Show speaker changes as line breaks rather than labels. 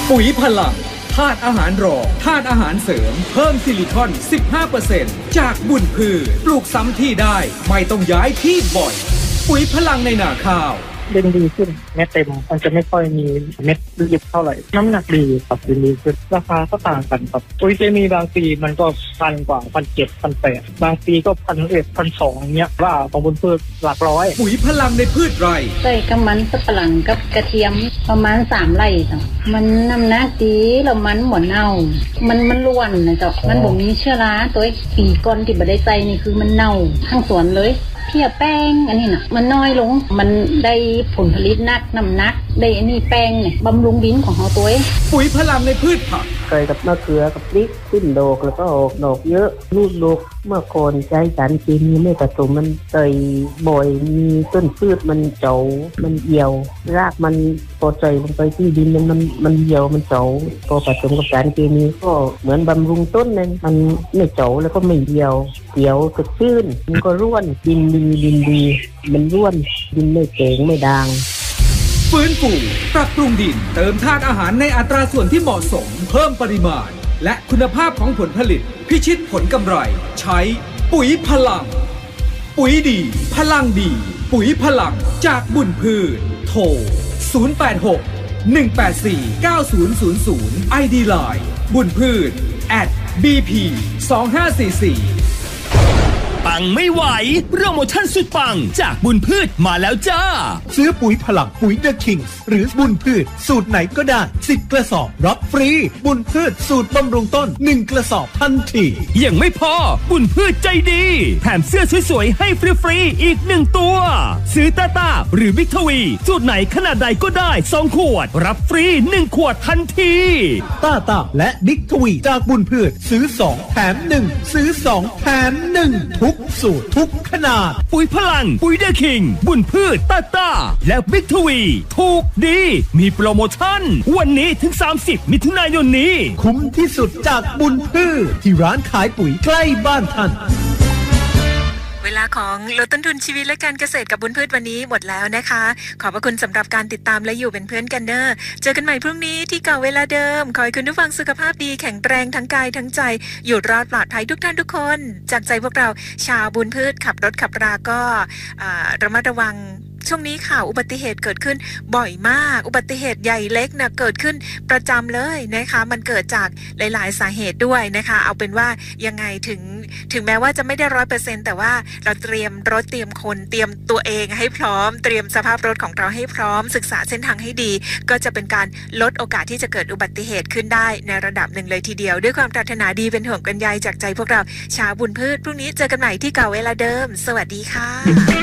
ปุ๋ยพลังธาตุอาหารรองธาตุอาหารเสริมเพิ่มซิลิคอน 15% จากบุญพืชปลูกซ้ำที่ได้ไม่ต้องย้ายที่บ่อยปุ๋ยพลังในนาข้าว
เด้งดีขึ้นเม็ดเต็มมันจะไม่ค่อยมีเม็ดรีบเท่าไหร่น้ำหนักดีครับดีขึ้นราคาก็ต่างกันครับปุ๋ยเคมีบางปีมันก็1,000 กว่า 1,700 1,800บางปีก็1,100 1,200เงี้ยว่าของบนพืชหลักร้อย
ปุ๋ยพลังในพืชไร่
ใส่กำมันสับปะหลังกับกระเทียมประมาณ3 ไร่จ้ะมันน้ำหนักดีแล้วมันหมดเน่ามันล้วนนะจ๊ะมันบ่มีเชื้อราตัวปีก่อนที่บ่ได้ใส่นี่คือมันเน่าทั้งสวนเลยเพียแป้งอันนี้น่ะมันน้อยลงมันได้ผลผลิตนักน้ำหนักได้อันนี้แป้งเนี่ยบำรุงดินของเขาตัว
ปุ๋ยพลังในพืชผัก
เคยกับมะเขือกับพริกขึ้นดอกแล้วก็ออกดอกเยอะลูกดอกเมื่อก่อนใช้สารเคมีไม่ผสมมันเตยบ่อยมีต้นพืชมันเจาะมันเหี่ยวรากมันพอใจลงไปที่ดินมันเหี่ยวมันเจาะพอผสมกับสารเคมีก็เหมือนบำรุงต้นนึงมันไม่เจาะแล้วก็ไม่เหี่ยวเขียวสดชื่นมันก็ร่วนดินดีมันร่วนดินไม่แข็งไม่ด่าง
ฟื้นฟูปรับปรุงดินเติมธาตุอาหารในอัตราส่วนที่เหมาะสมเพิ่มปริมาณและคุณภาพของผลผลิตพิชิตผลกำไรใช้ปุ๋ยพลังปุ๋ยดีพลังดีปุ๋ยพลังจากบุญพืชโทร086 184 9000 ID Line บุญพืช @bp 2544
ปังไม่ไหวโปรโมชั่นสุดปังจากบุญพืชมาแล้วจ้า
ซื้อปุ๋ยพลังปุ๋ยเดอะคิงหรือบุญพืชสูตรไหนก็ได้10 กระสอบรับฟรีบุญพืชสูตรบำรุงต้น1 กระสอบทันที
ยังไม่พอบุญพืชใจดีแถมเสื้อสวยๆให้ฟรีๆอีก1 ตัวซื้อต้าหรือบิ๊กทวีสูตรไหนขนาดใดก็ได้2 ขวดรับฟรี1 ขวดทันที
ต้าและบิ๊กทวีจากบุญพืชซื้อ2แถม1ซื้อ2แถม1ทุกสูตรทุกขนาด
ปุ๋ยพลังปุ๋ยเดอะคิงบุญพืชต้าและบิ๊กทวีถูกดีมีโปรโมชั่นวันนี้ถึง30 มิถุนายนนี้
คุ้มที่สุดจากบุญพืชที่ร้านขายปุ๋ยใกล้บ้านท่าน
เวลาของลดต้นทุนชีวิตและการเกษตรกับบุญพืชวันนี้หมดแล้วนะคะขอบพระคุณสำหรับการติดตามและอยู่เป็นเพื่อนกันเนอะเจอกันใหม่พรุ่งนี้ที่เก่าเวลาเดิมขอให้คุณผู้ฟังสุขภาพดีแข็งแรงทั้งกายทั้งใจอยู่รอดปลอดภัยทุกท่านทุกคนจากใจพวกเราชาวบุญพืชขับรถขับราก็ระมัดระวังช่วงนี้ข่าวอุบัติเหตุเกิดขึ้นบ่อยมากอุบัติเหตุใหญ่เล็กนะเกิดขึ้นประจำเลยนะคะมันเกิดจากหลายๆสาเหตุด้วยนะคะเอาเป็นว่ายังไงถึงแม้ว่าจะไม่ได้ 100% แต่ว่าเราเตรียมรถเตรียมคนเตรียมตัวเองให้พร้อมเตรียมสภาพรถของเราให้พร้อมศึกษาเส้นทางให้ดีก็จะเป็นการลดโอกาสที่จะเกิดอุบัติเหตุขึ้นได้ในระดับหนึ่งเลยทีเดียวด้วยความปรารถนาดีเป็นห่วงเป็นใยจากใจพวกเราชาวบุญพืชพรุ่งนี้เจอกันใหม่ที่เก่าเวลาเดิมสวัสดีค่ะ